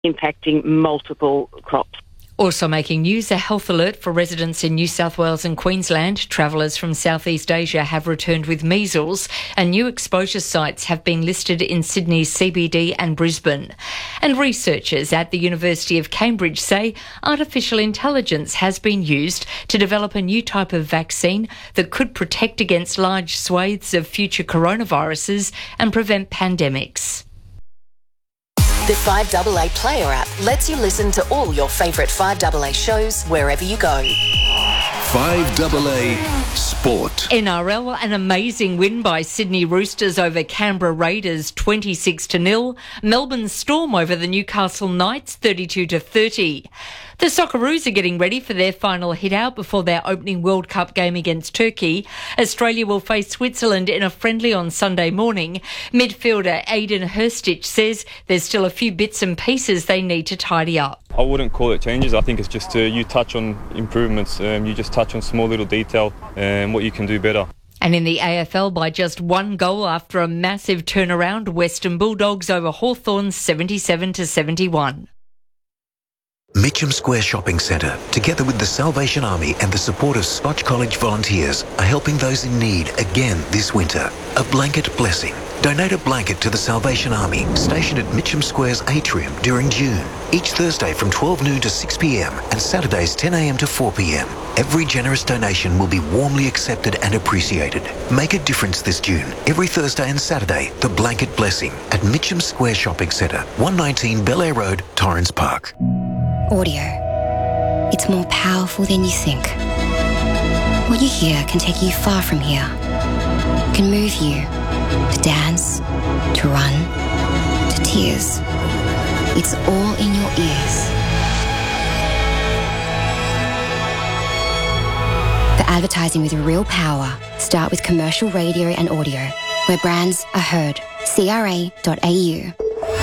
impacting multiple crops. Also making news, a health alert for residents in New South Wales and Queensland. Travellers from Southeast Asia have returned with measles, and new exposure sites have been listed in Sydney's CBD and Brisbane. And researchers at the University of Cambridge say artificial intelligence has been used to develop a new type of vaccine that could protect against large swathes of future coronaviruses and prevent pandemics. The 5AA Player app lets you listen to all your favourite 5AA shows wherever you go. 5AA Sport. NRL, an amazing win by Sydney Roosters over Canberra Raiders 26-0. Melbourne Storm over the Newcastle Knights 32-30. The Socceroos are getting ready for their final hit-out before their opening World Cup game against Turkey. Australia will face Switzerland in a friendly on Sunday morning. Midfielder Aiden Hurstich says there's still a few bits and pieces they need to tidy up. I wouldn't call it changes. I think it's just you touch on improvements. You just touch on small little detail and what you can do better. And in the AFL, by just one goal after a massive turnaround, Western Bulldogs over Hawthorns 77-71. Mitcham Square Shopping Centre, together with the Salvation Army and the support of Scotch College volunteers, are helping those in need again this winter. A blanket blessing. Donate a blanket to the Salvation Army, stationed at Mitcham Square's atrium during June. Each Thursday from 12 noon to 6 p.m. and Saturdays 10 a.m. to 4 p.m. Every generous donation will be warmly accepted and appreciated. Make a difference this June. Every Thursday and Saturday, the blanket blessing at Mitcham Square Shopping Centre, 119 Bel-Air Road, Torrens Park. Audio. It's more powerful than you think. What you hear can take you far from here. Can move you to dance, to run, to tears. It's all in your ears. For advertising with real power, start with commercial radio and audio, where brands are heard. CRA.au.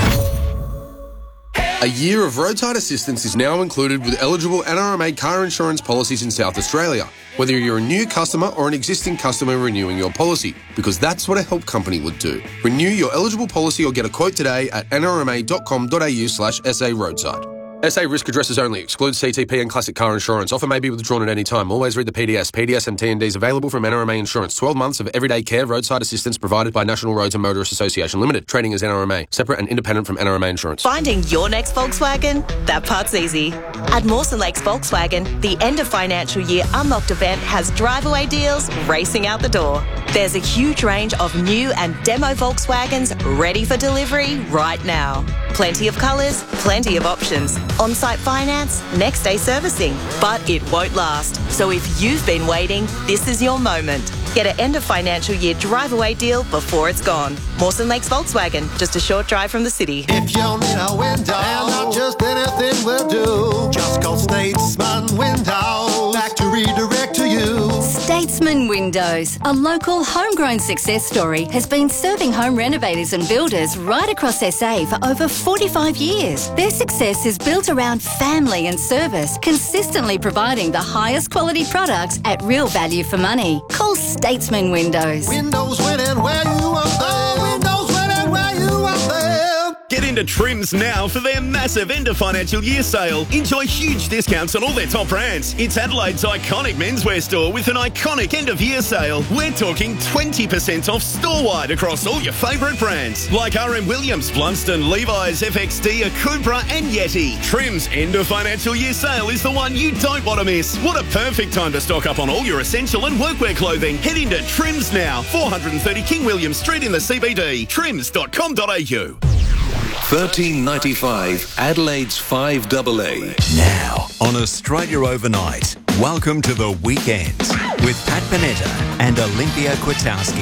A year of roadside assistance is now included with eligible NRMA car insurance policies in South Australia, whether you're a new customer or an existing customer renewing your policy, because that's what a help company would do. Renew your eligible policy or get a quote today at nrma.com.au/SA roadside. SA risk addresses only. Excludes CTP and classic car insurance. Offer may be withdrawn at any time. Always read the PDS. PDS and TNDs available from NRMA Insurance. 12 months of everyday care roadside assistance provided by National Roads and Motorists Association Limited. Trading as NRMA. Separate and independent from NRMA Insurance. Finding your next Volkswagen? That part's easy. At Mawson Lakes Volkswagen, the end of financial year unlocked event has drive-away deals racing out the door. There's a huge range of new and demo Volkswagens ready for delivery right now. Plenty of colours, plenty of options. On-site finance, next day servicing. But it won't last. So if you've been waiting, this is your moment. Get an end of financial year drive-away deal before it's gone. Mawson Lakes Volkswagen, just a short drive from the city. If you need a window, and not just anything will do, just call Statesman Windows. Factory direct to you. Statesman Windows, a local homegrown success story, has been serving home renovators and builders right across SA for over 45 years. Their success is built around family and service, consistently providing the highest quality products at real value for money. Call Statesman Windows. Windows when and where you want them. Windows when and where you want them. Get into Trims now for their massive end of financial year sale. Enjoy huge discounts on all their top brands. It's Adelaide's iconic menswear store with an iconic end of year sale. We're talking 20% off store-wide across all your favourite brands like RM Williams, Blunston, Levi's, FXD, Akubra and Yeti. Trims end of financial year sale is the one you don't want to miss. What a perfect time to stock up on all your essential and workwear clothing. Head into Trims now, 430 King William Street in the CBD. Trims.com.au. 1395 Adelaide's 5AA. Now on Australia Overnight. Welcome to the weekend with Pat Panetta and Olympia Kwiatkowski.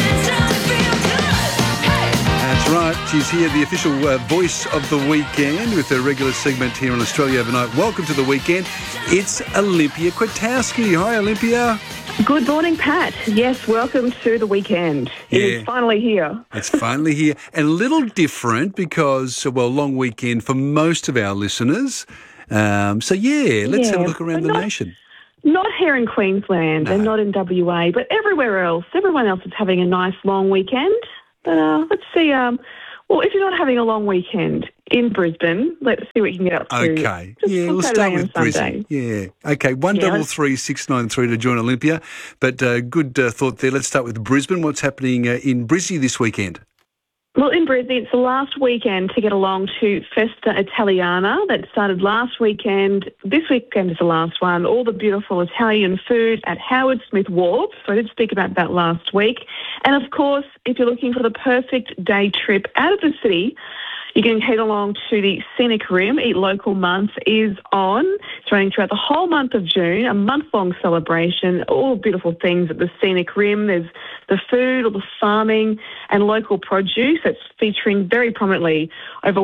That's right. She's here, the official voice of the weekend with her regular segment here on Australia Overnight. Welcome to the weekend. It's Olympia Kwiatkowski. Hi, Olympia. Good morning, Pat. Yes, welcome to the weekend. It is finally here. It's finally here. And a little different because, long weekend for most of our listeners. Let's have a look around the nation. Not here in Queensland and not in WA, but everywhere else. Everyone else is having a nice long weekend. But let's see. If you're not having a long weekend, in Brisbane. Let's see what you can get up to. Okay. Just Yeah, on we'll Saturday start and with Sunday. Brisbane. Yeah. Okay, 133693 to join Olympia. But good thought there. Let's start with Brisbane. What's happening in Brizzy this weekend? Well, in Brisbane, it's the last weekend to get along to Festa Italiana that started last weekend. This weekend is the last one. All the beautiful Italian food at Howard Smith Wharf. So I did speak about that last week. And of course, if you're looking for the perfect day trip out of the city, you can head along to the Scenic Rim. Eat Local Month is on. It's running throughout the whole month of June, a month-long celebration, all beautiful things at the Scenic Rim. There's the food, all the farming and local produce that's featuring very prominently over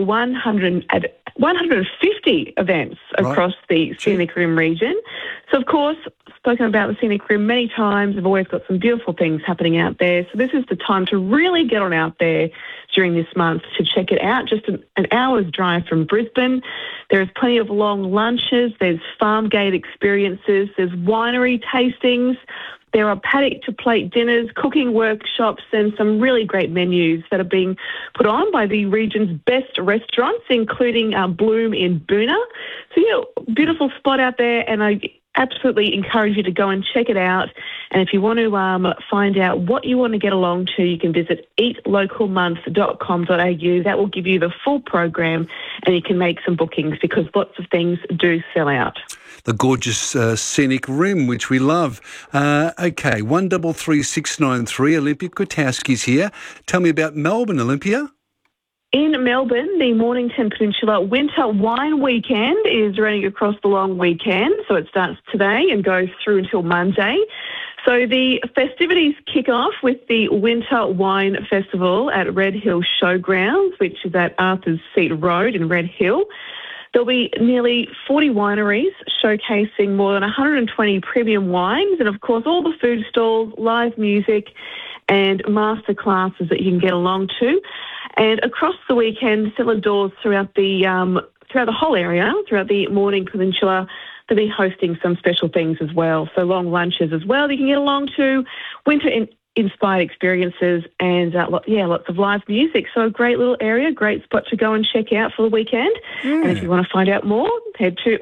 150 events across the Scenic Rim region. So, of course, spoken about the Scenic Rim many times. I've always got some beautiful things happening out there. So this is the time to really get on out there during this month to check it out. Just an hour's drive from Brisbane. There's plenty of long lunches. There's farm gate experiences. There's winery tastings. There are paddock-to-plate dinners, cooking workshops, and some really great menus that are being put on by the region's best restaurants, including Bloom in Boona. So, beautiful spot out there, and I absolutely encourage you to go and check it out. And if you want to find out what you want to get along to, you can visit eatlocalmonth.com.au. That will give you the full program, and you can make some bookings because lots of things do sell out. The gorgeous Scenic Rim, which we love. Okay, 133693, Olympia Kwiatkowski's here. Tell me about Melbourne, Olympia. In Melbourne, the Mornington Peninsula Winter Wine Weekend is running across the long weekend. So it starts today and goes through until Monday. So the festivities kick off with the Winter Wine Festival at Red Hill Showgrounds, which is at Arthur's Seat Road in Red Hill. There'll be nearly 40 wineries showcasing more than 120 premium wines and, of course, all the food stalls, live music and master classes that you can get along to. And across the weekend, cellar doors throughout the whole area, throughout the Morning Peninsula, they'll be hosting some special things as well. So long lunches as well that you can get along to, winter-inspired experiences and, lots of live music. So a great little area, great spot to go and check out for the weekend. And if you want to find out more, head to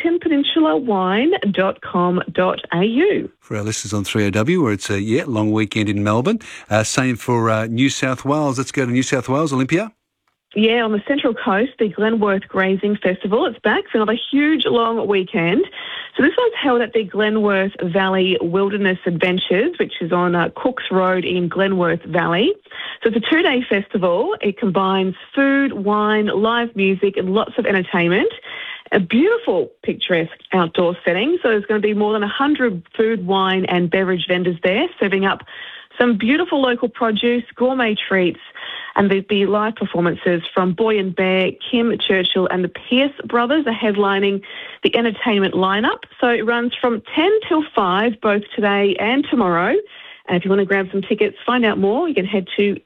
morningtonpeninsulawine.com.au. For our listeners on 3AW, where it's a long weekend in Melbourne. Same for New South Wales. Let's go to New South Wales, Olympia. Yeah, on the Central Coast, the Glenworth Grazing Festival. It's back for another huge long weekend. So this one's held at the Glenworth Valley Wilderness Adventures, which is on Cooks Road in Glenworth Valley. So it's a 2-day festival. It combines food, wine, live music and lots of entertainment. A beautiful, picturesque outdoor setting. So there's going to be more than 100 food, wine and beverage vendors there serving up some beautiful local produce, gourmet treats, and there'll be live performances from Boy and Bear, Kim Churchill and the Pierce Brothers are headlining the entertainment lineup. So it runs from 10 till 5, both today and tomorrow. And if you want to grab some tickets, find out more, you can head to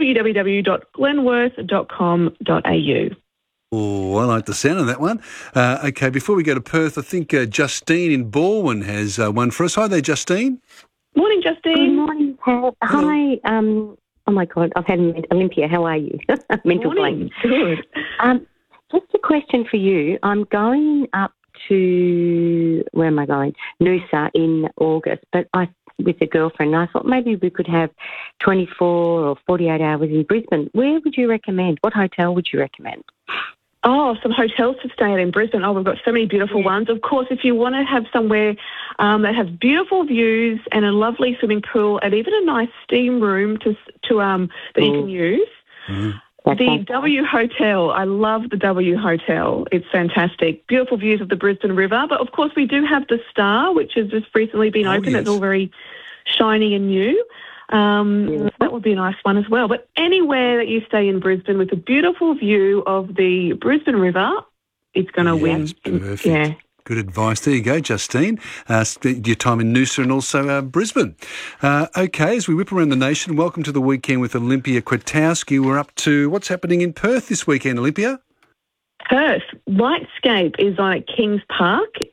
www.glenworth.com.au. Oh, I like the sound of that one. Okay, before we go to Perth, I think Justine in Balwyn has one for us. Hi there, Justine. Morning, Justine. Good morning, Pat. Hi. Oh, my God, I've had Olympia. How are you? Mental blank. Good. Just a question for you. I'm going up to, where am I going? Noosa in August, but with a girlfriend. And I thought maybe we could have 24 or 48 hours in Brisbane. Where would you recommend? What hotel would you recommend? Oh, some hotels to stay at in Brisbane. Oh, we've got so many beautiful ones. Of course, if you want to have somewhere that has beautiful views and a lovely swimming pool and even a nice steam room that you can use, the W Hotel. I love the W Hotel. It's fantastic. Beautiful views of the Brisbane River. But, of course, we do have the Star, which has just recently been opened. Yes. It's all very shiny and new. So that would be a nice one as well. But anywhere that you stay in Brisbane with a beautiful view of the Brisbane River, it's going to win. Perfect. Yeah. Good advice. There you go, Justine. Spend your time in Noosa and also Brisbane. Okay, as we whip around the nation, welcome to the weekend with Olympia Kwiatkowski. We're up to what's happening in Perth this weekend, Olympia? Perth. Whitescape is on at Kings Park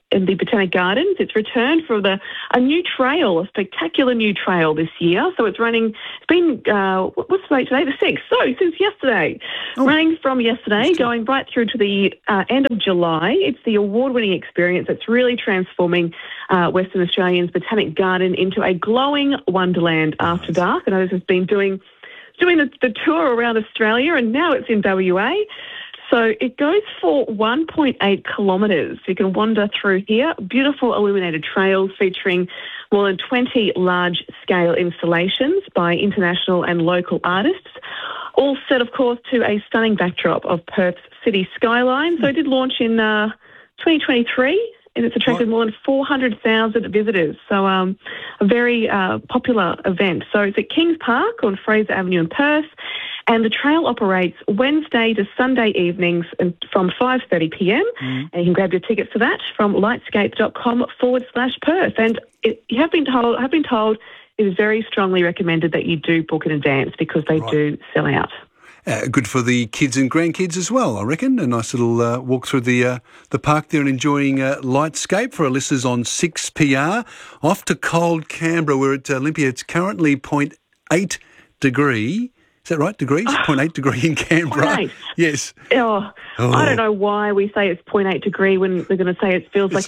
in the Botanic Gardens. It's returned for a new trail, a spectacular new trail this year. So it's running, it's been, what's the date today? The 6th. So since yesterday. Running from yesterday, going right through to the end of July. It's the award-winning experience that's really transforming Western Australians' Botanic Garden into a glowing wonderland after dark. And others have been doing the tour around Australia, and now it's in WA. So it goes for 1.8 kilometres. You can wander through here. Beautiful illuminated trails featuring more than 20 large-scale installations by international and local artists, all set, of course, to a stunning backdrop of Perth's city skyline. So it did launch in 2023, and it's attracted more than 400,000 visitors. So a very popular event. So it's at Kings Park on Fraser Avenue in Perth. And the trail operates Wednesday to Sunday evenings from 5:30 p.m. And you can grab your tickets for that from lightscape.com/Perth. And I've been told it is very strongly recommended that you do book in advance because they do sell out. Good for the kids and grandkids as well, I reckon. A nice little walk through the park there and enjoying Lightscape for our listeners on 6PR. Off to cold Canberra. We're at Olympia. It's currently 0.8 degree. Is that right? Degrees? 0.8 degree in Canberra. 0.8? Yes. I don't know why we say it's 0.8 degree when we're going to say it feels like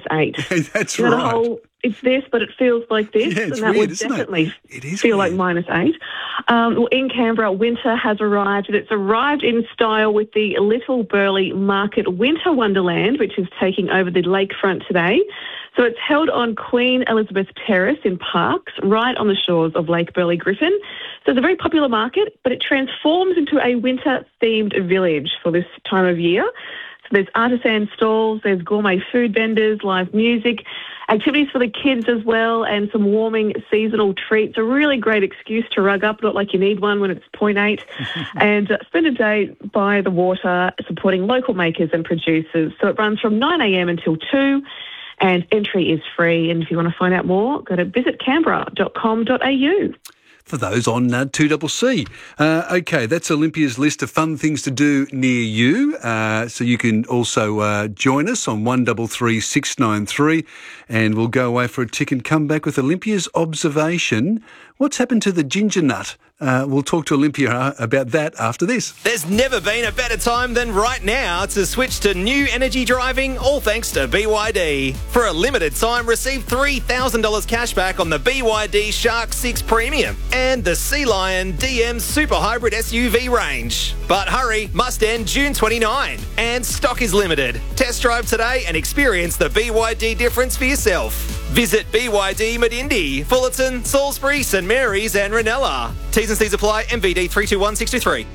-8. That's right. It's this, but it feels like this. Yeah, it's and that weird, would isn't definitely it? It is feel weird. like -8. Well, in Canberra, winter has arrived, and it's arrived in style with the Little Burley Market Winter Wonderland, which is taking over the lakefront today. So it's held on Queen Elizabeth Terrace in Parkes, right on the shores of Lake Burley Griffin. So it's a very popular market, but it transforms into a winter-themed village for this time of year. So there's artisan stalls, there's gourmet food vendors, live music, activities for the kids as well, and some warming seasonal treats. A really great excuse to rug up, not like you need one when it's 0.8, and spend a day by the water supporting local makers and producers. So it runs from 9 a.m. until 2, and entry is free. And if you want to find out more, go to visitcanberra.com.au. For those on 2CC. OK, that's Olympia's list of fun things to do near you. So you can also join us on 133 693, and we'll go away for a tick and come back with Olympia's observation. What's happened to the ginger nut? We'll talk to Olympia about that after this. There's never been a better time than right now to switch to new energy driving, all thanks to BYD. For a limited time, receive $3,000 cash back on the BYD Shark 6 Premium and the Sea Lion DM Super Hybrid SUV range. But hurry, must end June 29, and stock is limited. Test drive today and experience the BYD difference for yourself. Visit BYD Medindi, Fullerton, Salisbury, St Mary's and Ranella. T's and C's apply. MVD 321623.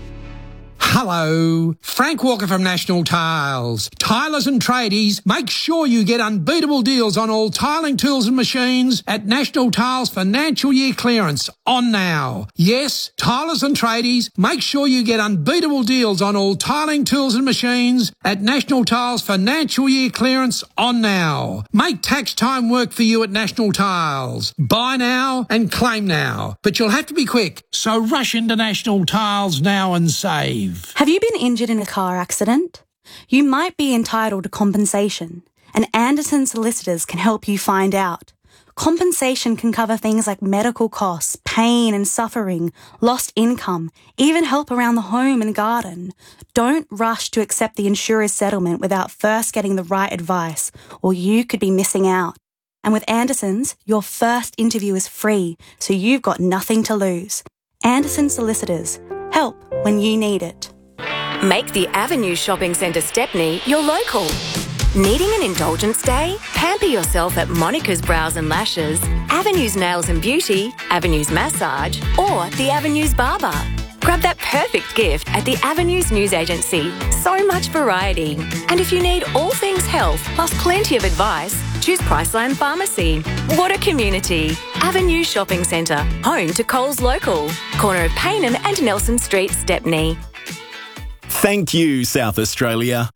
Hello, Frank Walker from National Tiles. Tilers and tradies, make sure you get unbeatable deals on all tiling tools and machines at National Tiles Financial Year Clearance on now. Yes, tilers and tradies, make sure you get unbeatable deals on all tiling tools and machines at National Tiles Financial Year Clearance on now. Make tax time work for you at National Tiles. Buy now and claim now, but you'll have to be quick, so rush into National Tiles now and save. Have you been injured in a car accident? You might be entitled to compensation, and Anderson Solicitors can help you find out. Compensation can cover things like medical costs, pain and suffering, lost income, even help around the home and garden. Don't rush to accept the insurer's settlement without first getting the right advice, or you could be missing out. And with Anderson's, your first interview is free, so you've got nothing to lose. Anderson Solicitors. Help when you need it. Make the Avenue Shopping Centre Stepney your local. Needing an indulgence day? Pamper yourself at Monica's Brows and Lashes, Avenue's Nails and Beauty, Avenue's Massage, or the Avenue's Barber. Grab that perfect gift at the Avenues News Agency. So much variety. And if you need all things health, plus plenty of advice, choose Priceline Pharmacy. What a community. Avenue Shopping Centre, home to Coles Local. Corner of Paynham and Nelson Street, Stepney. Thank you, South Australia.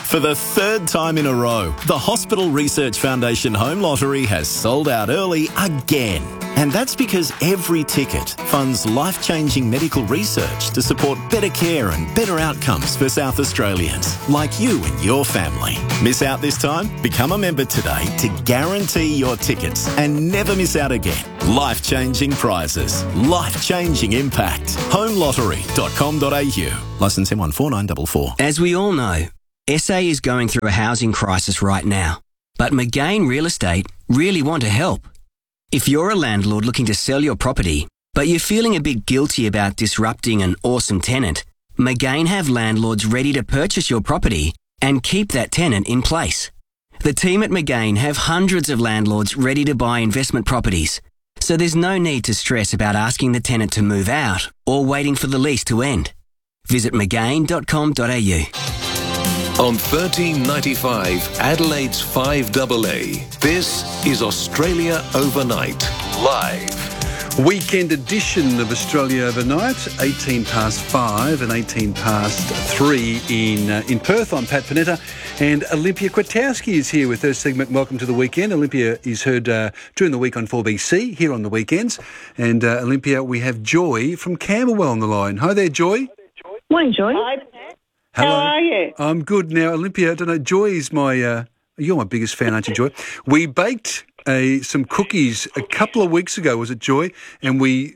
For the third time in a row, the Hospital Research Foundation Home Lottery has sold out early again. And that's because every ticket funds life-changing medical research to support better care and better outcomes for South Australians, like you and your family. Miss out this time? Become a member today to guarantee your tickets and never miss out again. Life-changing prizes. Life-changing impact. homelottery.com.au. Licence M14944. As we all know, SA is going through a housing crisis right now, but McGain Real Estate really want to help. If you're a landlord looking to sell your property, but you're feeling a bit guilty about disrupting an awesome tenant, McGain have landlords ready to purchase your property and keep that tenant in place. The team at McGain have hundreds of landlords ready to buy investment properties, so there's no need to stress about asking the tenant to move out or waiting for the lease to end. Visit mcgain.com.au. On 1395 Adelaide's 5AA, this is Australia Overnight, live. Weekend edition of Australia Overnight, 18 past 5 and 18 past 3 in Perth. I'm Pat Panetta, and Olympia Kwiatkowski is here with her segment Welcome to the Weekend. Olympia is heard during the week on 4BC, here on the weekends. And Olympia, we have Joy from Camberwell on the line. Hi there, Joy. Morning, Joy. Hello. How are you? I'm good. Now, Olympia, I don't know, Joy is my... you're my biggest fan, aren't you, Joy? We baked some cookies a couple of weeks ago, was it, Joy? And we've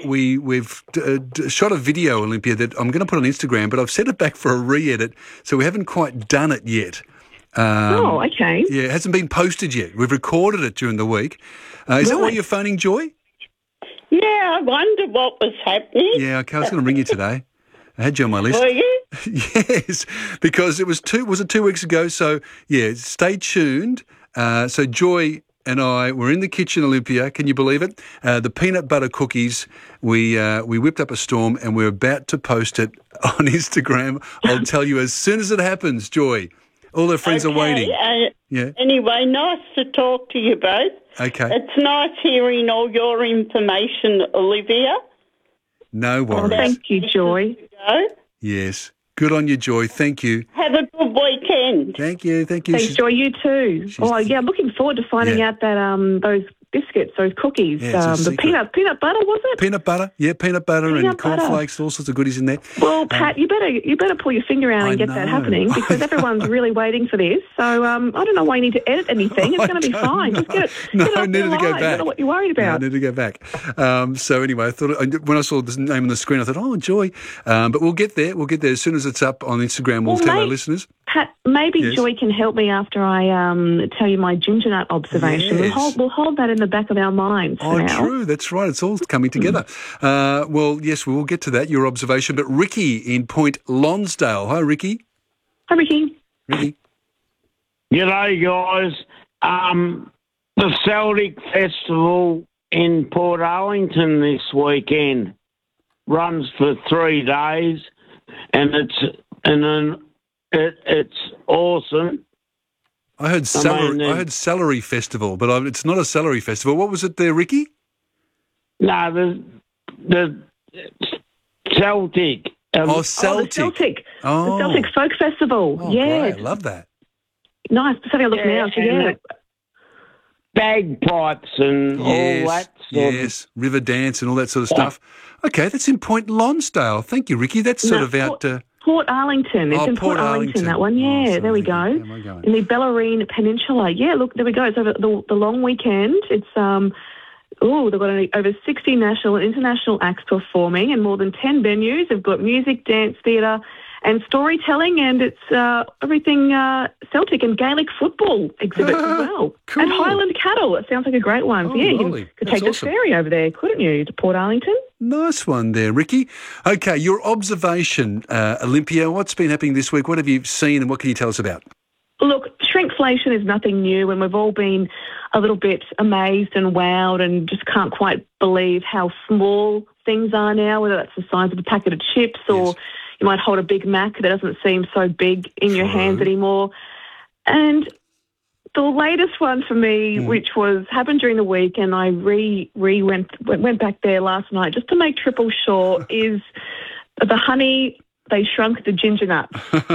shot a video, Olympia, that I'm going to put on Instagram, but I've sent it back for a re-edit, so we haven't quite done it yet. Okay. Yeah, it hasn't been posted yet. We've recorded it during the week. Is that why you're phoning, Joy? Yeah, I wondered what was happening. Yeah, okay, I was going to ring you today. I had you on my list. Were you? Yes, because it was 2 weeks ago, so yeah, stay tuned. So Joy and I were in the kitchen, Olympia, can you believe it? The peanut butter cookies, we whipped up a storm and we're about to post it on Instagram. I'll tell you as soon as it happens, Joy. All her friends are waiting. Yeah. Anyway, nice to talk to you both. Okay. It's nice hearing all your information, Olivia. No worries. Thank you, Joy. Yes. Good on you, Joy. Thank you. Have a good weekend. Thank you. Thank you. Thanks, Joy. You too. Oh, yeah, I'm looking forward to finding out that those biscuits, those cookies, the peanut butter, was it? Peanut butter, yeah, peanut butter and cornflakes, all sorts of goodies in there. Well, Pat, you better pull your finger out and get that happening because everyone's really waiting for this. So I don't know why you need to edit anything. It's going to be fine. Just get it. I needed to go back. I don't know what you're worried about. I need to go back. So anyway, I thought when I saw the name on the screen, I thought, oh, Joy. But we'll get there. We'll get there as soon as it's up on Instagram. We'll tell our listeners. Pat, maybe Joy can help me after I tell you my ginger nut observation. Yes. We'll hold that in the back of our minds for now. True. That's right. It's all coming together. Well, yes, we will get to that, your observation. But Ricky in Point Lonsdale. Hi, Ricky. Hi, Ricky. Ricky. G'day, guys. The Celtic Festival in Port Arlington this weekend runs for 3 days, and it's awesome. I heard celery festival, but it's not a celery festival. What was it there, Ricky? No, the Celtic. Celtic. The Celtic Folk Festival. Oh, yeah, great. Love that. Nice. Just having a look now. So, yeah. Bagpipes and all that sort of... river dance and all that sort of stuff. Okay, that's in Point Lonsdale. Thank you, Ricky. That's sort of out... Port Arlington. It's in Port Arlington, that one. Yeah, there we go. In the Bellarine Peninsula. Yeah, look, there we go. It's over the long weekend. It's, they've got over 60 national and international acts performing in more than 10 venues. They've got music, dance, theatre and storytelling, and it's everything Celtic and Gaelic football exhibits as well. Cool. And Highland cattle. It sounds like a great one. So, you could take the ferry over there, couldn't you, to Port Arlington? Nice one there, Ricky. Okay, your observation, Olympia, what's been happening this week? What have you seen and what can you tell us about? Look, shrinkflation is nothing new, and we've all been a little bit amazed and wowed and just can't quite believe how small things are now, whether that's the size of a packet of chips or you might hold a Big Mac that doesn't seem so big in your hands anymore. And the latest one for me, which happened during the week, and I went back there last night just to make triple sure, is the honey they shrunk the ginger nuts.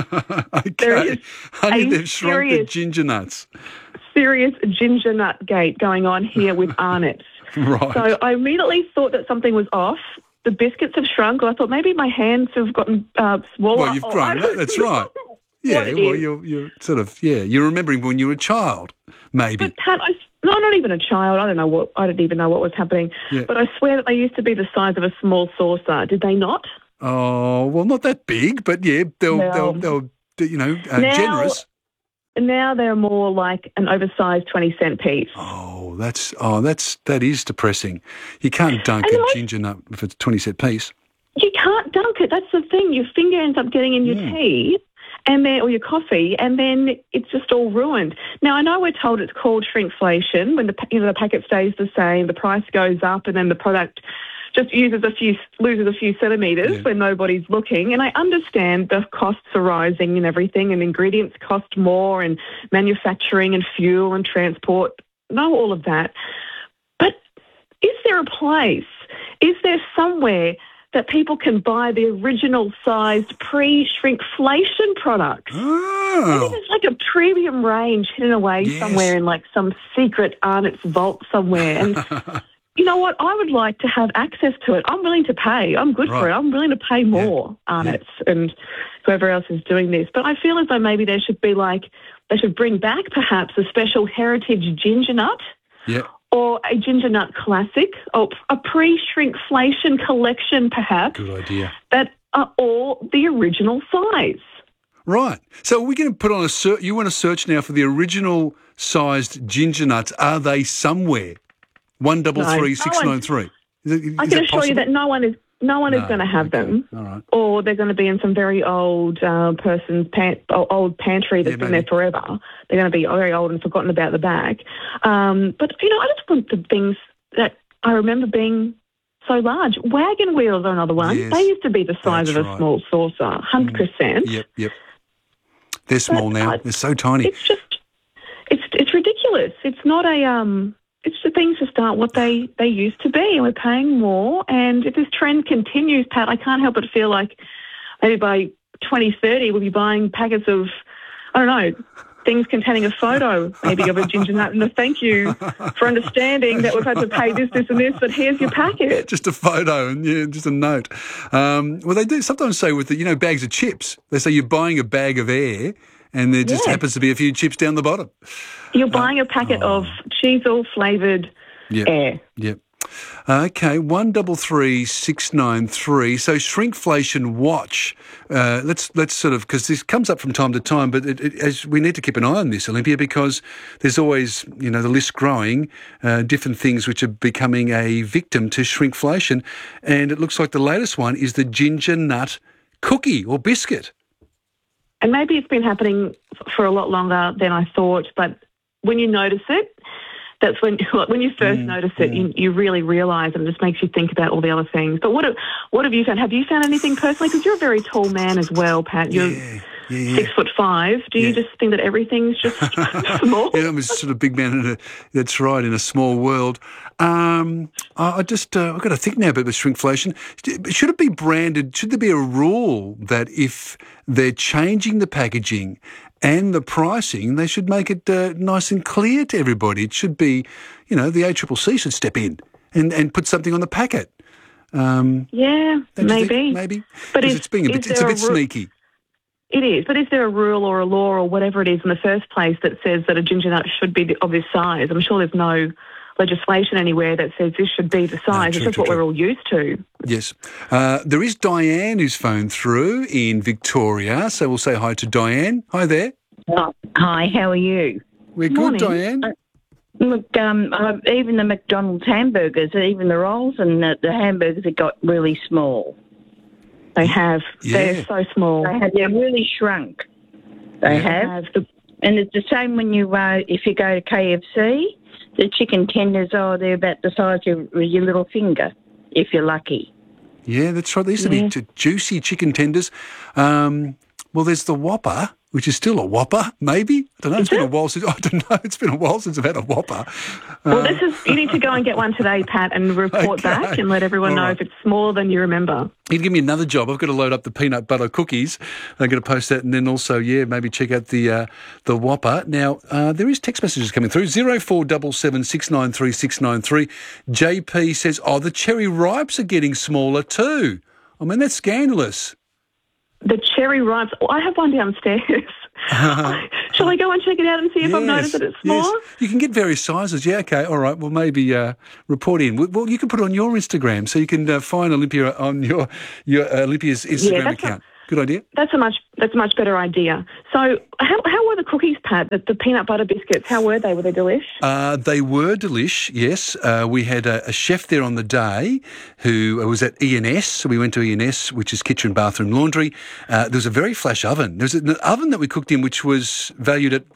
Okay. Honey, they've shrunk the ginger nuts. Serious ginger nut gate going on here with Arnott's. Right. So I immediately thought that something was off. The biscuits have shrunk. I thought maybe my hands have gotten smaller. Well, you've grown. That's right. Yeah, well, you're sort of, you're remembering when you were a child, maybe. But Pat, I'm not even a child. I didn't even know what was happening. Yeah. But I swear that they used to be the size of a small saucer. Did they not? Oh, well, not that big, but yeah, they'll generous. Now they're more like an oversized 20-cent piece. That is depressing. You can't dunk a ginger nut if it's a 20-cent piece. You can't dunk it. That's the thing. Your finger ends up getting in your tea or your coffee, and then it's just all ruined. Now, I know we're told it's called shrinkflation when the packet stays the same, the price goes up, and then the product just loses a few centimetres when nobody's looking. And I understand the costs are rising and everything, and ingredients cost more, and manufacturing and fuel and transport. Know all of that. But is there a place? Is there somewhere that people can buy the original sized pre-shrinkflation products? Oh. Maybe there's like a premium range hidden away somewhere in like some secret Arnott's vault somewhere. And you know what? I would like to have access to it. I'm willing to pay. I'm good for it. I'm willing to pay more, Arnott's and whoever else is doing this. But I feel as though maybe there should be they should bring back perhaps a special heritage ginger nut. Yeah. Or a ginger nut classic, or a pre-shrinkflation collection, perhaps. Good idea. That are all the original size. Right. So we're going to put on a search. You want to search now for the original sized ginger nuts. Are they somewhere? 133 693. I can assure you that no one is going to have them. All right. Or they're going to be in some very old person's old pantry that's been there forever. They're going to be very old and forgotten about the bag. But, I just want the things that I remember being so large. Wagon wheels are another one. Yes, they used to be the size of a small saucer, 100%. Yep. They're small now. They're so tiny. It's just, it's ridiculous. It's not it's the things just aren't what they used to be, and we're paying more. And if this trend continues, Pat, I can't help but feel like maybe by 2030 we'll be buying packets of, I don't know, things containing a photo maybe of a ginger nut and a thank you for understanding that we've had to pay this, and this, but here's your packet. Just a photo and just a note. Well, they do sometimes say with the, bags of chips, they say you're buying a bag of air and there just happens to be a few chips down the bottom. You're buying a packet of cheese-all flavoured air. Yep. Okay, 133 693. So shrinkflation watch. Let's sort of, because this comes up from time to time, but as we need to keep an eye on this, Olympia, because there's always, the list growing, different things which are becoming a victim to shrinkflation. And it looks like the latest one is the ginger nut cookie or biscuit. And maybe it's been happening for a lot longer than I thought, but when you notice it, that's when you first notice it, you really realise, and it just makes you think about all the other things. But what have you found? Have you found anything personally? Because you're a very tall man as well, Pat. You're 6'5". Do you just think that everything's just small? Yeah, I'm a sort of big man that's right, in a small world. I've got to think now about the shrinkflation. Should it be branded? Should there be a rule that if they're changing the packaging and the pricing, they should make it nice and clear to everybody? It should be, the ACCC should step in and put something on the packet. Maybe. But it's a bit sneaky. It is, but is there a rule or a law or whatever it is in the first place that says that a ginger nut should be of this size? I'm sure there's no legislation anywhere that says this should be the size. It's just what we're all used to. Yes. There is Diane who's phoned through in Victoria, so we'll say hi to Diane. Hi there. Hi, how are you? We're good, Diane. Look, even the McDonald's hamburgers, even the rolls and the hamburgers have got really small. They have. Yeah. They're so small. They're really shrunk. They have. And it's the same when you, if you go to KFC, the chicken tenders, they're about the size of your little finger, if you're lucky. Yeah, that's right. They used to be juicy chicken tenders. Well, there's the Whopper. which is still a whopper, maybe. I don't know. It's been a while since I've had a whopper. Well, you need to go and get one today, Pat, and report back and let everyone know if it's smaller than you remember. He'd give me another job. I've got to load up the peanut butter cookies. I'm going to post that, and then also, maybe check out the whopper. Now, there is text messages coming through. 0477 693 693. JP says, the cherry ripes are getting smaller too. I mean, that's scandalous. The cherry ripes. I have one downstairs. Shall I go and check it out and see if I've noticed that it's smaller? Yes. You can get various sizes. Yeah, okay, all right. Well, maybe report in. Well, you can put it on your Instagram, so you can find Olympia on your Olympia's Instagram account. Good idea. That's a much better idea. So how were the cookies, Pat? The peanut butter biscuits, how were they? Were they delish? They were delish, yes. We had a chef there on the day who was at ENS. So we went to ENS, which is Kitchen, Bathroom, Laundry. There was a very flash oven. There was an oven that we cooked in which was valued at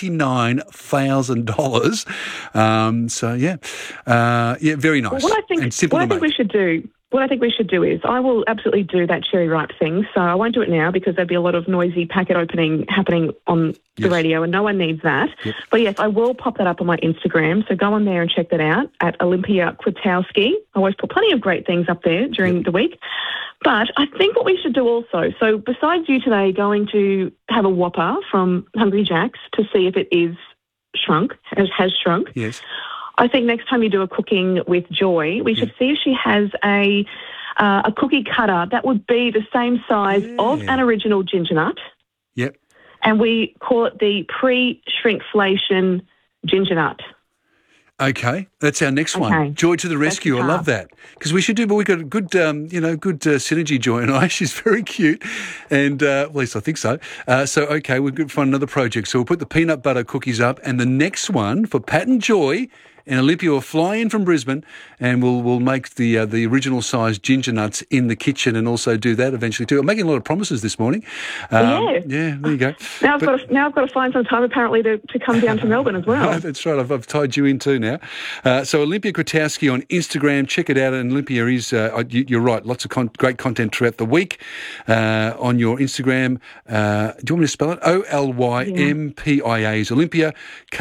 $49,000. Very nice. Well, what I think we should do is I will absolutely do that cherry ripe thing. So I won't do it now because there'd be a lot of noisy packet opening happening on the radio and no one needs that. Yep. But yes, I will pop that up on my Instagram. So go on there and check that out at Olympia Kwiatkowski. I always put plenty of great things up there during the week. But I think what we should do also, so besides you today going to have a Whopper from Hungry Jack's to see if it is shrunk, has shrunk. Yes. I think next time you do a cooking with Joy, we should see if she has a cookie cutter that would be the same size of an original ginger nut. Yep. And we call it the pre-shrinkflation ginger nut. Okay, that's our next one. Joy to the rescue. I love that because we should do. But we've got a good, good synergy. Joy and I. She's very cute, and at least I think so. We're going to find another project. So we'll put the peanut butter cookies up, and the next one for Pat and Joy and Olympia will fly in from Brisbane, and we'll make the original size ginger nuts in the kitchen, and also do that eventually too. I'm making a lot of promises this morning. Yeah, there you go. Now I've got to find some time apparently to come down to Melbourne as well. That's right. I've tied you in too now. So Olympia Kwiatkowski on Instagram. Check it out. And Olympia is you're right. Lots of great content throughout the week on your Instagram. Do you want me to spell it? OLYMPIA is Olympia.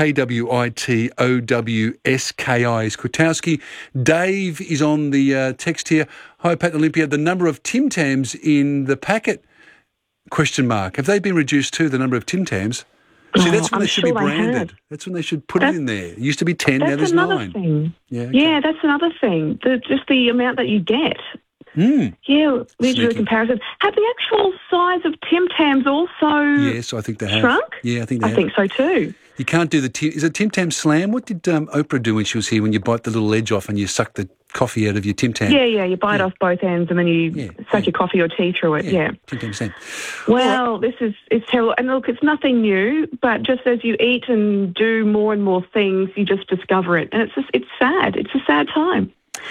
KWITOWSKI is Kwiatkowski. Dave is on the text here. Hi, Pat and Olympia. The number of Tim Tams in the packet? ? Have they been reduced too, the number of Tim Tams? See, that's when they should be branded. That's when they should put it in there. It used to be 10, now there's 9. That's another thing. Yeah, yeah, that's another thing. Just the amount that you get. Yeah, we do a comparison. Have the actual size of Tim Tams also Yes, I think they have. shrunk? Yeah, I think they have. I think so too. You can't do is it Tim Tam Slam? What did Oprah do when she was here, when you bite the little edge off and you suck the coffee out of your Tim Tam? Yeah, you bite off both ends and then you suck your coffee or tea through it, Tim Tam Slam. Well, it's terrible. And look, it's nothing new, but just as you eat and do more and more things, you just discover it. And it's sad. It's a sad time.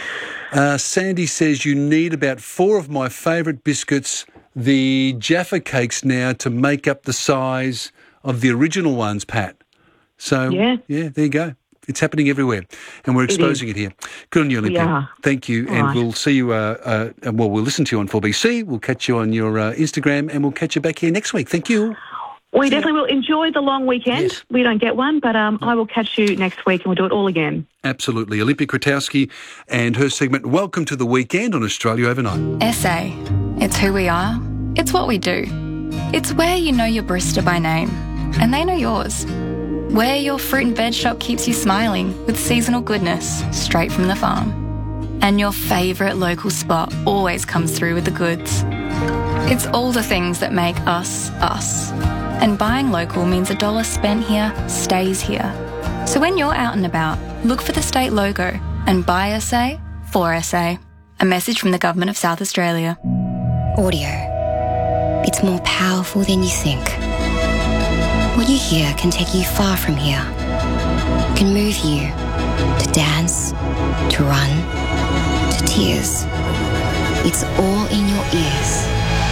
Sandy says you need about 4 of my favourite biscuits, the Jaffa cakes now, to make up the size of the original ones, Pat. So, there you go. It's happening everywhere, and we're exposing it here. Good on you, Olympia. Thank you, and we'll see you, we'll listen to you on 4BC. We'll catch you on your Instagram, and we'll catch you back here next week. Thank you. We definitely will. Enjoy the long weekend. Yes. We don't get one, but I will catch you next week and we'll do it all again. Absolutely. Olympia Kwiatkowski and her segment, Welcome to the Weekend on Australia Overnight. SA. It's who we are. It's what we do. It's where you know your barista by name, and they know yours. Where your fruit and veg shop keeps you smiling with seasonal goodness straight from the farm. And your favourite local spot always comes through with the goods. It's all the things that make us, us. And buying local means $1 spent here stays here. So when you're out and about, look for the state logo and buy SA for SA. A message from the Government of South Australia. Audio. It's more powerful than you think. What you hear can take you far from here. Can move you to dance, to run, to tears. It's all in your ears.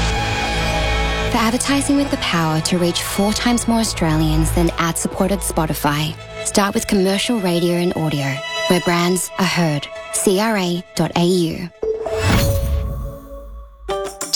For advertising with the power to reach 4 times more Australians than ad-supported Spotify, start with commercial radio and audio, where brands are heard. CRA.au.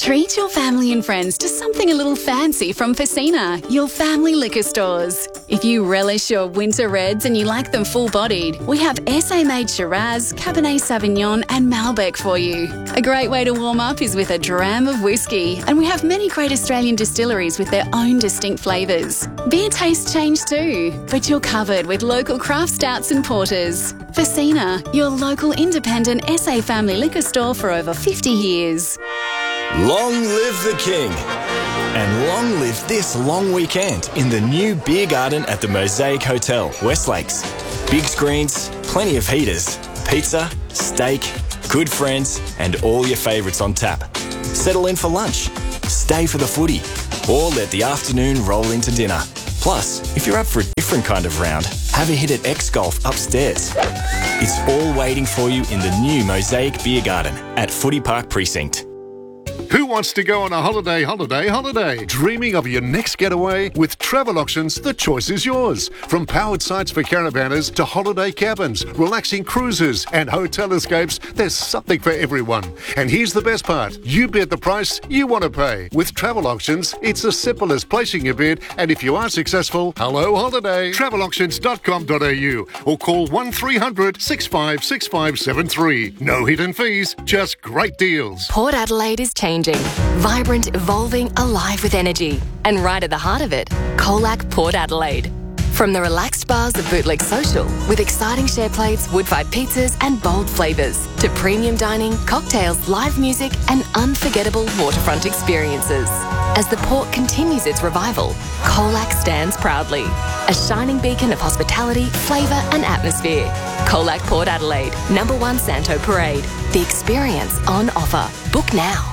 Treat your family and friends to something a little fancy from Facina, your family liquor stores. If you relish your winter reds and you like them full-bodied, we have SA-made Shiraz, Cabernet Sauvignon and Malbec for you. A great way to warm up is with a dram of whiskey, and we have many great Australian distilleries with their own distinct flavours. Beer tastes change too, but you're covered with local craft stouts and porters. Facina, your local independent SA family liquor store for over 50 years. Long live the King. And long live this long weekend in the new beer garden at the Mosaic Hotel, West Lakes. Big screens, plenty of heaters, pizza, steak, good friends, and all your favourites on tap. Settle in for lunch, stay for the footy, or let the afternoon roll into dinner. Plus, if you're up for a different kind of round, have a hit at X Golf upstairs. It's all waiting for you in the new Mosaic Beer Garden at Footy Park Precinct. Who wants to go on a holiday? Dreaming of your next getaway? With Travel Auctions, the choice is yours. From powered sites for caravanners to holiday cabins, relaxing cruises and hotel escapes, there's something for everyone. And here's the best part. You bid the price you want to pay. With Travel Auctions, it's as simple as placing your bid, and if you are successful, hello holiday. Travelauctions.com.au or call 1300 656573. No hidden fees, just great deals. Port Adelaide is changing. Vibrant, evolving, alive with energy. And right at the heart of it, Colac Port Adelaide. From the relaxed bars of Bootleg Social, with exciting share plates, wood-fired pizzas and bold flavours, to premium dining, cocktails, live music and unforgettable waterfront experiences. As the port continues its revival, Colac stands proudly. A shining beacon of hospitality, flavour and atmosphere. Colac Port Adelaide, #1 Santo Parade. The experience on offer. Book now.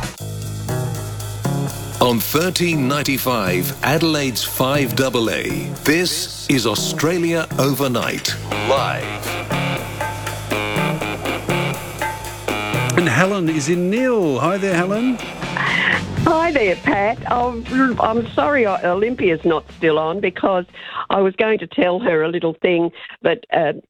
On 1395 Adelaide's 5AA, this is Australia Overnight, live. And Helen is in Neil. Hi there, Helen. Hi there, Pat. I'm sorry Olympia's not still on, because I was going to tell her a little thing, but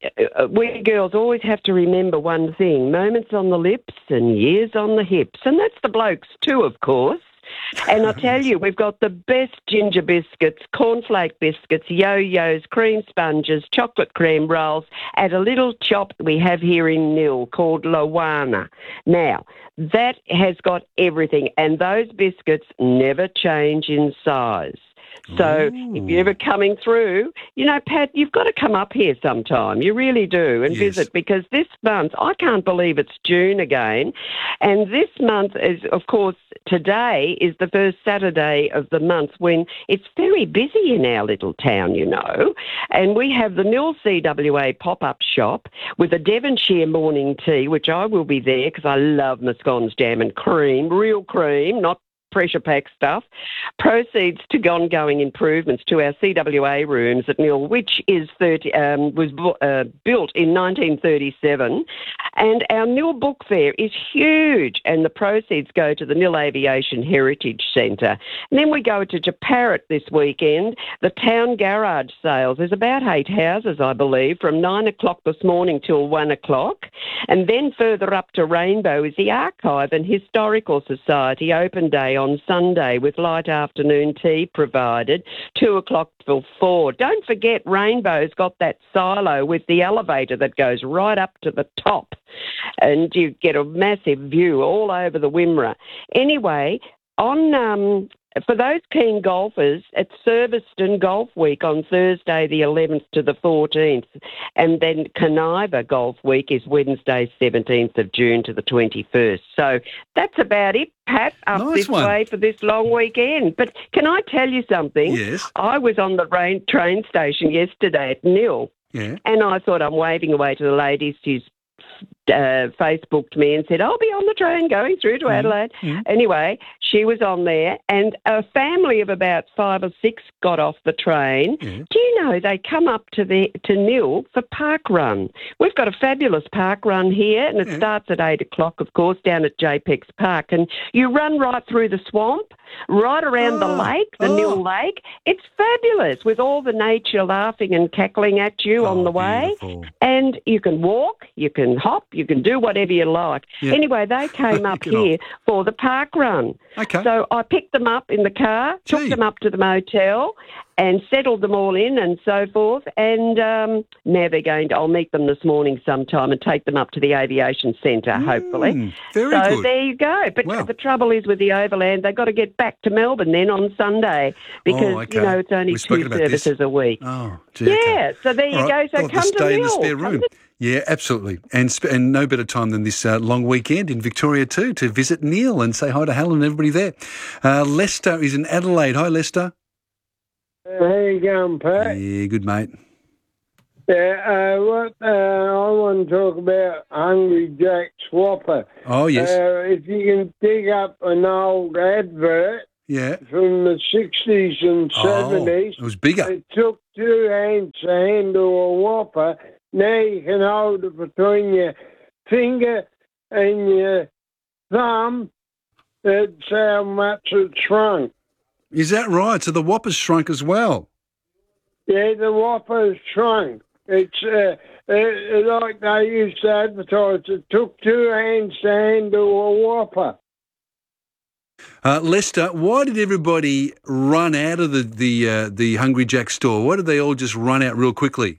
we girls always have to remember one thing: moments on the lips and years on the hips. And that's the blokes too, of course. And I tell you, we've got the best ginger biscuits, cornflake biscuits, yo-yos, cream sponges, chocolate cream rolls at a little shop we have here in Nil called Lawana. Now, that has got everything, and those biscuits never change in size. So if you're ever coming through, you know, Pat, you've got to come up here sometime. You really do, and visit, because this month, I can't believe it's June again. And this month is, of course, today is the first Saturday of the month when it's very busy in our little town, you know. And we have the Nil CWA pop-up shop with a Devonshire morning tea, which I will be there because I love my scones, jam and cream, real cream, not pressure pack stuff. Proceeds to ongoing improvements to our CWA rooms at Nil, which is was built in 1937. And our Nil Book Fair is huge, and the proceeds go to the Nil Aviation Heritage Centre. And then we go to Japarrit this weekend, the Town Garage sales. There's about 8 houses, I believe, from 9 o'clock this morning till 1 o'clock. And then further up to Rainbow is the Archive and Historical Society open day on Sunday with light afternoon tea provided, 2 o'clock till 4. Don't forget, Rainbow's got that silo with the elevator that goes right up to the top, and you get a massive view all over the Wimmera. Anyway, on for those keen golfers, it's Serviceton Golf Week on Thursday the 11th to the 14th, and then Caniva Golf Week is Wednesday 17th of June to the 21st. So that's about it, Pat, up this way for this long weekend. But can I tell you something? Yes. I was on the train station yesterday at Nil, and I thought I'm waving away to the ladies who's Facebooked me and said, I'll be on the train going through to Adelaide. Anyway, she was on there, and a family of about 5 or 6 got off the train. Do you know they come up to Nil for park run? We've got a fabulous park run here, and it starts at 8 o'clock, of course, down at JPEX Park. And you run right through the swamp, right around the lake, the Nil Lake. It's fabulous, with all the nature laughing and cackling at you on the way. And you can walk, you can hop, you You can do whatever you like. Yeah. Anyway, they came up here for the park run. Okay. So I picked them up in the car, took them up to the motel and settled them all in and so forth. And now they're going to, I'll meet them this morning sometime and take them up to the aviation centre, hopefully. Very so good. there you go. But the trouble is with the Overland, they've got to get back to Melbourne then on Sunday because, you know, it's only 2 services a week. Oh, gee, yeah, so there you go. So come to stay in the Mill. spare room. Yeah, absolutely. And no better time than this long weekend in Victoria too to visit Neil and say hi to Helen and everybody there. Lester is in Adelaide. Hi, Lester. How you going, Pat? Yeah, good, mate. Yeah, I want to talk about Hungry Jack's Whopper. Oh, yes. If you can dig up an old advert from the 60s and 70s. It was bigger. It took 2 hands to handle a Whopper. Now you can hold it between your finger and your thumb. That's how much it shrunk. Is that right? So the Whopper's shrunk as well? Yeah, the Whopper's shrunk. It's like they used to advertise. It took 2 hands to handle a Whopper. Lester, why did everybody run out of the Hungry Jack store? Why did they all just run out real quickly?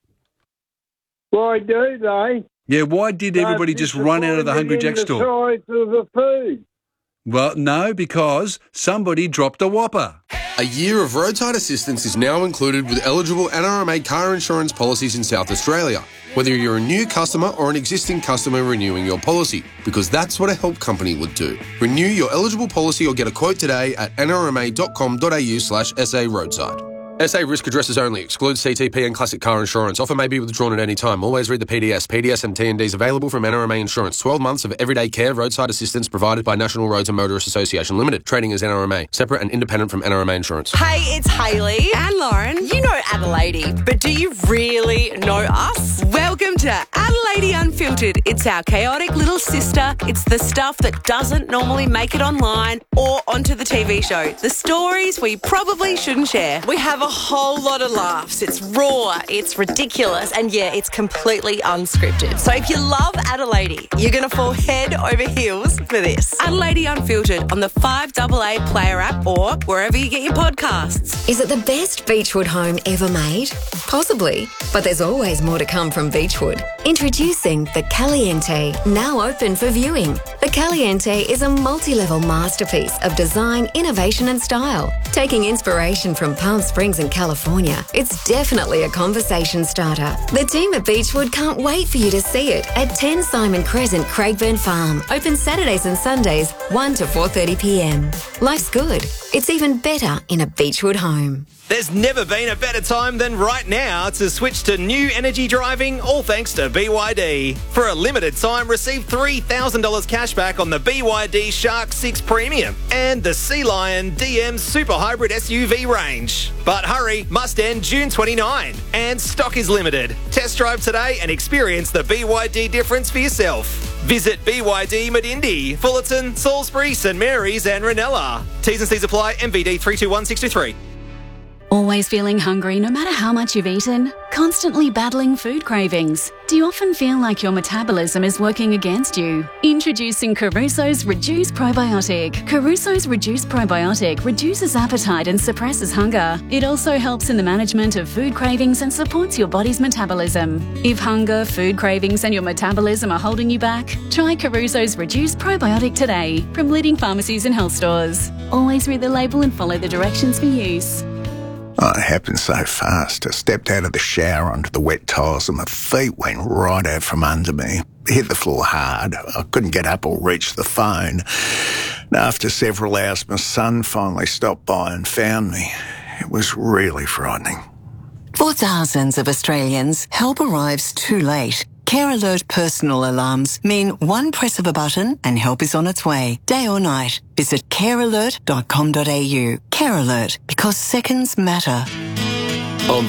Why do they? Yeah, why did everybody just run out of the Hungry Jack store? The size of the food. Well, no, because somebody dropped a Whopper. A year of roadside assistance is now included with eligible NRMA car insurance policies in South Australia, whether you're a new customer or an existing customer renewing your policy, because that's what a help company would do. Renew your eligible policy or get a quote today at nrma.com.au/SA roadside. SA risk addresses only. Excludes CTP and classic car insurance. Offer may be withdrawn at any time. Always read the PDS. PDS and T&Ds available from NRMA Insurance. 12 months of everyday care, roadside assistance provided by National Roads and Motorists Association Limited. Trading as NRMA. Separate and independent from NRMA Insurance. Hey, it's Hayley and Lauren. You know Adelaide, but do you really know us? Welcome to Adelaide Unfiltered. It's our chaotic little sister. It's the stuff that doesn't normally make it online or onto the TV show. The stories we probably shouldn't share. We have a whole lot of laughs. It's raw, it's ridiculous, and yeah, it's completely unscripted. So if you love Adelaide, you're going to fall head over heels for this. Adelaide Unfiltered on the 5AA Player app or wherever you get your podcasts. Is it the best Beechwood home ever made? Possibly, but there's always more to come from Beechwood. Introducing the Caliente, now open for viewing. The Caliente is a multi-level masterpiece of design, innovation and style. Taking inspiration from Palm Springs and California, it's definitely a conversation starter. The team at Beechwood can't wait for you to see it at 10 Simon Crescent, Craigburn Farm. Open Saturdays and Sundays, 1 to 4:30 p.m. Life's good. It's even better in a Beechwood home. There's never been a better time than right now to switch to new energy driving, all thanks to BYD. For a limited time, receive $3,000 cash back on the BYD Shark 6 Premium and the Sea Lion DM Super Hybrid SUV range. But hurry, must end June 29, and stock is limited. Test drive today and experience the BYD difference for yourself. Visit BYD Medindi, Fullerton, Salisbury, St Mary's and Ranella. T's and C's apply. MVD 321623. Always feeling hungry no matter how much you've eaten? Constantly battling food cravings? Do you often feel like your metabolism is working against you? Introducing Caruso's Reduce Probiotic. Caruso's Reduce Probiotic reduces appetite and suppresses hunger. It also helps in the management of food cravings and supports your body's metabolism. If hunger, food cravings and your metabolism are holding you back, try Caruso's Reduce Probiotic today from leading pharmacies and health stores. Always read the label and follow the directions for use. Oh, it happened so fast. I stepped out of the shower onto the wet tiles and my feet went right out from under me. Hit the floor hard. I couldn't get up or reach the phone. And after several hours, my son finally stopped by and found me. It was really frightening. For thousands of Australians, help arrives too late. Care Alert personal alarms mean one press of a button and help is on its way, day or night. Visit carealert.com.au. Care Alert, because seconds matter. On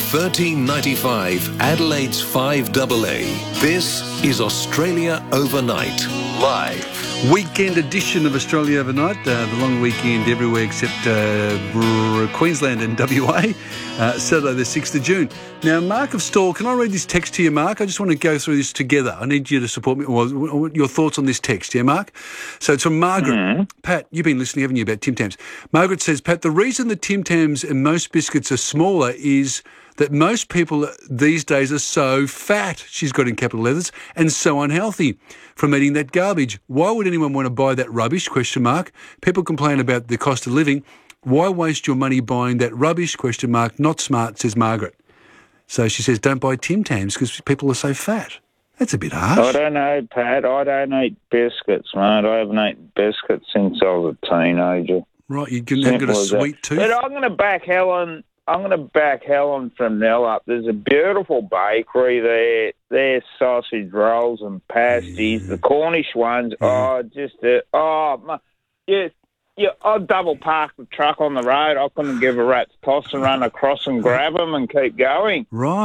1395 Adelaide's 5AA, this is Australia Overnight, live. Weekend edition of Australia Overnight, the long weekend everywhere except Queensland and WA, Saturday the 6th of June. Now, Mark of Stawell, can I read this text to you, Mark? I just want to go through this together. I need you to support me. Well, your thoughts on this text, yeah, Mark? So it's from Margaret. Mm-hmm. Pat, you've been listening, haven't you, about Tim Tams? Margaret says, Pat, the reason the Tim Tams and most biscuits are smaller is that most people these days are so fat, she's got in capital letters, and so unhealthy from eating that garbage. Why would anyone want to buy that rubbish? ? People complain about the cost of living. Why waste your money buying that rubbish? ? Not smart, says Margaret. So she says, don't buy Tim Tams because people are so fat. That's a bit harsh. I don't know, Pat. I don't eat biscuits, mate. I haven't eaten biscuits since I was a teenager. Right, you haven't got a sweet tooth? But I'm going to back Helen from Nell up. There's a beautiful bakery there. Their sausage rolls and pasties, the Cornish ones. I'll double park the truck on the road. I couldn't give a rat's toss and run across and grab them and keep going. Right.